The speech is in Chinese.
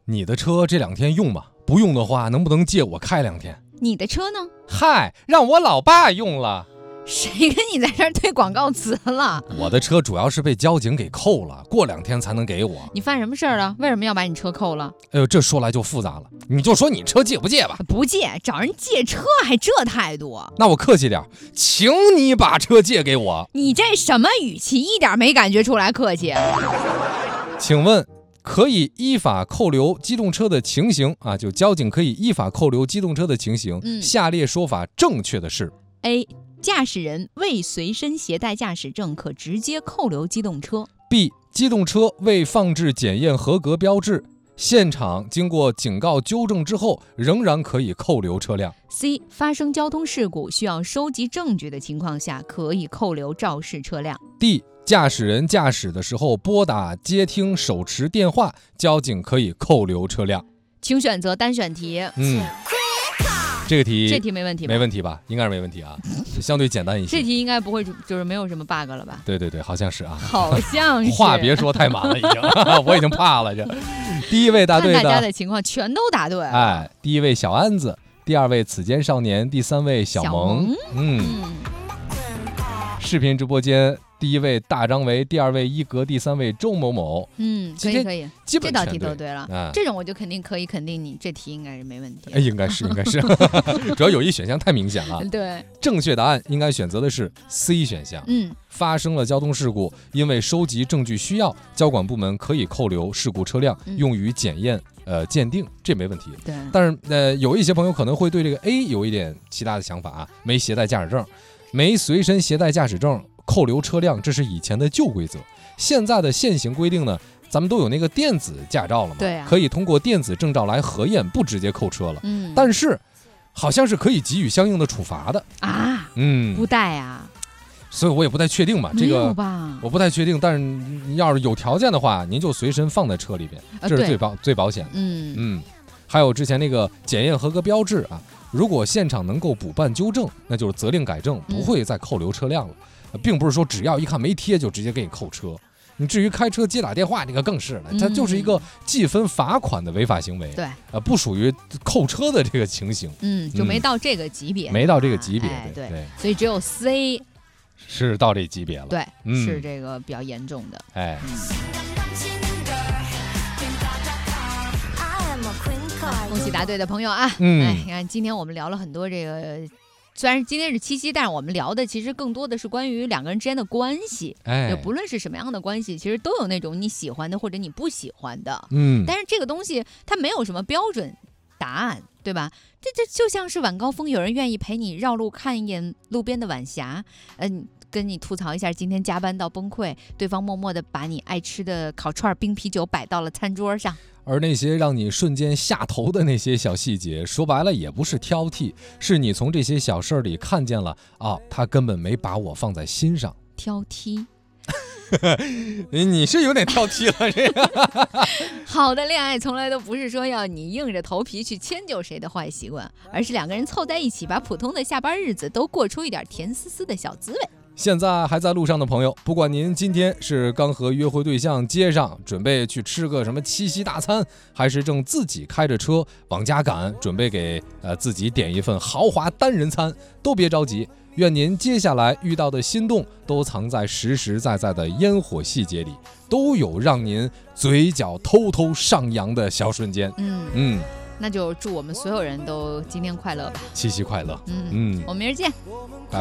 你的车这2天用吗？不用的话，能不能借我开2天？ 你的车呢？ 嗨，让我老爸用了。 谁跟你在这儿对广告词了？ 我的车主要是被交警给扣了，过2天才能给我。 你犯什么事儿了？为什么要把你车扣了？ 哎呦，这说来就复杂了，你就说你车借不借吧？ 不借，找人借车还这态度？ 那我客气点，请你把车借给我。 你这什么语气？一点没感觉出来客气。 请问可以依法扣留机动车的情形啊，就交警可以依法扣留机动车的情形，下列说法正确的是 ：A. 驾驶人未随身携带驾驶证，可直接扣留机动车。 B. 机动车未放置检验合格标志，现场经过警告纠正之后，仍然可以扣留车辆。 C. 发生交通事故需要收集证据的情况下，可以扣留肇事车辆。 D. 驾驶人驾驶的时候拨打接听手持电话，交警可以扣留车辆。 请选择单选题。 这题没问题吧？ 没问题吧？应该是没问题啊，相对简单一些。 这题应该不会，就是没有什么 bug 了吧？ 对，好像是啊。 好像是。 话别说太满了，已经，我已经怕了。这第一位答对的， 看大家的情况全都答对了。 哎，第一位小安子，第2位此间少年，第3位小萌。视频直播间第1位大张维，第2位一格，第3位周某某。 可以， 基本这道题都对了。这种我就可以肯定你这题应该是没问题。 应该是，主要有一选项太明显了。 对， 正确答案应该选择的是 C 选项。发生了交通事故，因为收集证据需要，交管部门可以扣留事故车辆，用于检验。鉴定这没问题。 对， 但是有一些朋友可能会对这个 A 有一点其他的想法啊，没携带驾驶证，没随身携带驾驶证扣留车辆，这是以前的旧规则。现在的现行规定呢，咱们都有那个电子驾照了嘛， 对啊， 可以通过电子证照来核验，不直接扣车了。但是好像是可以给予相应的处罚的啊。不带啊。 所以我也不太确定嘛，这个我不太确定。但是你要是有条件的话，您就随身放在车里边，这是最保险的。还有之前那个检验合格标志啊，如果现场能够补办纠正，那就是责令改正，不会再扣留车辆了。并不是说只要一看没贴就直接给你扣车。你至于开车接打电话，这个更是了，它就是一个记分罚款的违法行为。 对， 不属于扣车的这个情形。 就没到这个级别， 没到这个级别。 对，所以只有 C。 是到这级别了， 对，是这个比较严重的。恭喜答对的朋友啊！你看今天我们聊了很多这个，虽然今天是七夕，但是我们聊的其实更多的是关于2个人之间的关系。就不论是什么样的关系，其实都有那种你喜欢的或者你不喜欢的。但是这个东西它没有什么标准答案，对吧？这就像是晚高峰，有人愿意陪你绕路看一眼路边的晚霞，跟你吐槽一下今天加班到崩溃，对方默默地把你爱吃的烤串、冰啤酒摆到了餐桌上。 而那些让你瞬间下头的那些小细节，说白了也不是挑剔，是你从这些小事里看见了他根本没把我放在心上。 挑剔。 你是有点挑剔了，这个。 好的恋爱从来都不是说要你硬着头皮去迁就谁的坏习惯，而是2个人凑在一起，把普通的下班日子都过出一点甜丝丝的小滋味。 现在还在路上的朋友，不管您今天是刚和约会对象接上，准备去吃个什么七夕大餐，还是正自己开着车往家赶，准备给自己点一份豪华单人餐，都别着急。愿您接下来遇到的心动都藏在实实在在的烟火细节里，都有让您嘴角偷偷上扬的小瞬间。 那就祝我们所有人都今天快乐吧， 七夕快乐。 我们明儿见。